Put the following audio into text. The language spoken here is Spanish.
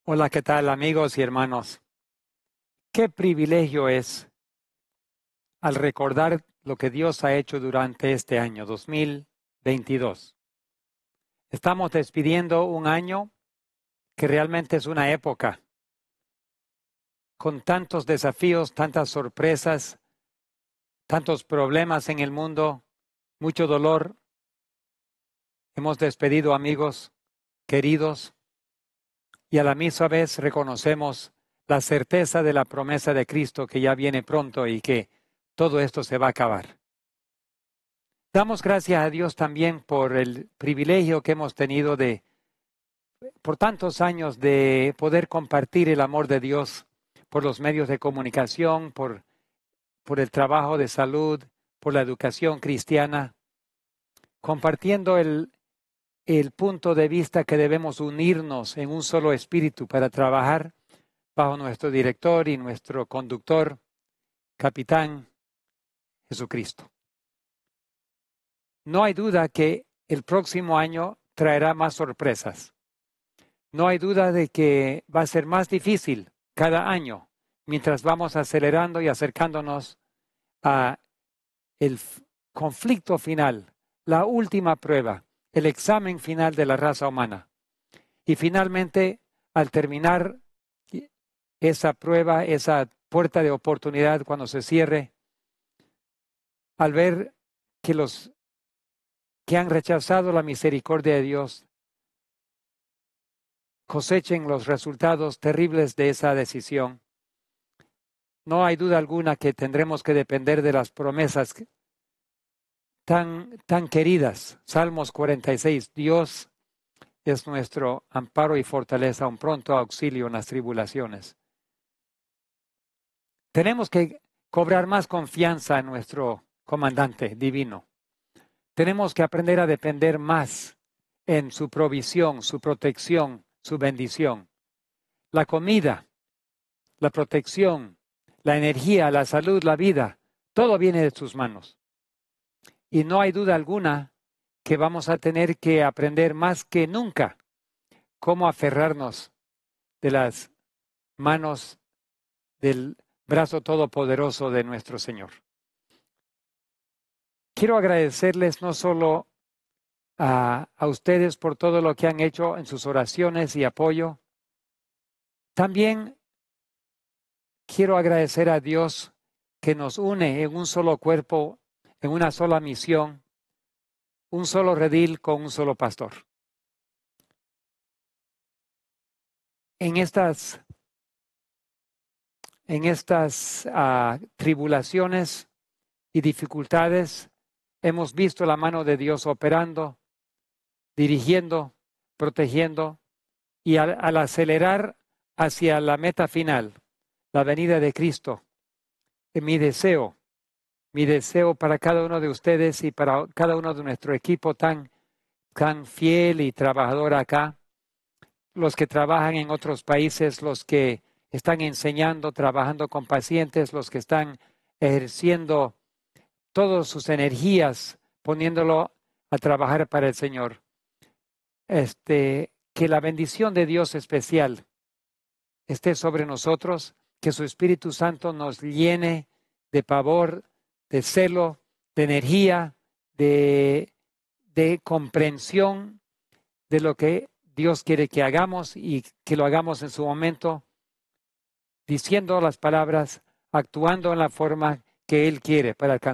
Hola, ¿qué tal amigos y hermanos? Qué privilegio es al recordar lo que Dios ha hecho durante este año 2022. Estamos despidiendo un año que realmente es una época con tantos desafíos, tantas sorpresas, tantos problemas en el mundo, mucho dolor. Hemos despedido amigos queridos y a la misma vez reconocemos la certeza de la promesa de Cristo que ya viene pronto y que todo esto se va a acabar. Damos gracias a Dios también por el privilegio que hemos tenido por tantos años de poder compartir el amor de Dios por los medios de comunicación, por el trabajo de salud, por la educación cristiana, compartiendo el punto de vista que debemos unirnos en un solo espíritu para trabajar bajo nuestro director y nuestro conductor, capitán Jesucristo. No hay duda que el próximo año traerá más sorpresas. No hay duda de que va a ser más difícil cada año mientras vamos acelerando y acercándonos a el conflicto final, la última prueba, el examen final de la raza humana. Y finalmente, al terminar esa prueba, esa puerta de oportunidad cuando se cierre, al ver que los que han rechazado la misericordia de Dios cosechen los resultados terribles de esa decisión, no hay duda alguna que tendremos que depender de las promesas tan queridas. Salmos 46, Dios es nuestro amparo y fortaleza, un pronto auxilio en las tribulaciones. Tenemos que cobrar más confianza en nuestro comandante divino. Tenemos que aprender a depender más en su provisión, su protección, su bendición. La comida, la protección, la energía, la salud, la vida, todo viene de sus manos. Y no hay duda alguna que vamos a tener que aprender más que nunca cómo aferrarnos de las manos del brazo todopoderoso de nuestro Señor. Quiero agradecerles no solo a ustedes por todo lo que han hecho en sus oraciones y apoyo, también quiero agradecer a Dios que nos une en un solo cuerpo, en una sola misión, un solo redil con un solo pastor. En estas tribulaciones y dificultades hemos visto la mano de Dios operando, dirigiendo, protegiendo y al acelerar hacia la meta final, la venida de Cristo. Mi deseo para cada uno de ustedes y para cada uno de nuestro equipo tan fiel y trabajador acá, los que trabajan en otros países, los que están enseñando, trabajando con pacientes, los que están ejerciendo todas sus energías, poniéndolo a trabajar para el Señor. Que la bendición de Dios especial esté sobre nosotros, que su Espíritu Santo nos llene de pavor, de celo, de energía, de comprensión de lo que Dios quiere que hagamos y que lo hagamos en su momento, diciendo las palabras, actuando en la forma que Él quiere para alcanzar